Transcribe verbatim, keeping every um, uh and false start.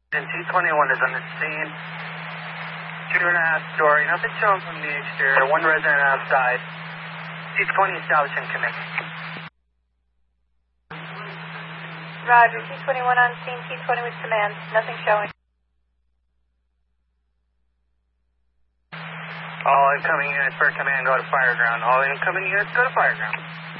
And T twenty-one is on the scene. Two and a half story. Nothing shown from the exterior. One resident outside. T twenty establishing commit. Roger. T twenty-one on scene. T twenty with command. Nothing showing. All incoming units for command go to fireground. All incoming units go to fireground.